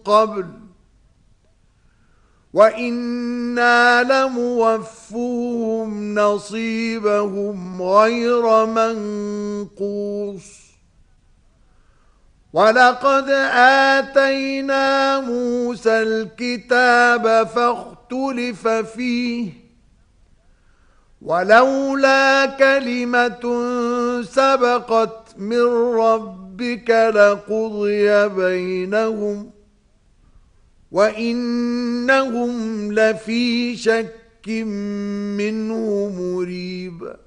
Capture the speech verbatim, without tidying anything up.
قبل وإنا لموفوهم نصيبهم غير منقوص ولقد آتينا موسى الكتاب فاختلف فيه ولولا كلمة سبقت من ربك لقضي بينهم وإنهم لفي شك منه مريب